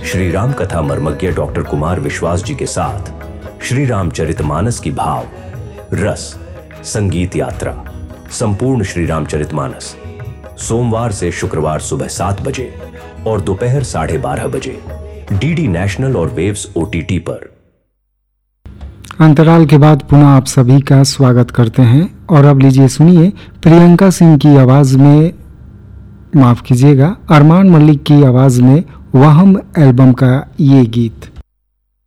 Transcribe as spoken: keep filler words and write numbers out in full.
श्री राम कथा मर्मज्ञ डॉक्टर कुमार विश्वास जी के साथ श्री रामचरितमानस की भाव रस संगीत यात्रा संपूर्ण श्री रामचरितमानस सोमवार से शुक्रवार सुबह सात बजे और दोपहर साढ़े बारह बजे डीडी नेशनल और वेव्स ओटीटी पर। अंतराल के बाद पुनः आप सभी का स्वागत करते हैं और अब लीजिए सुनिए प्रियंका सिंह की आवाज में, माफ कीजिएगा, अरमान मलिक की आवाज में वहम एल्बम का ये गीत।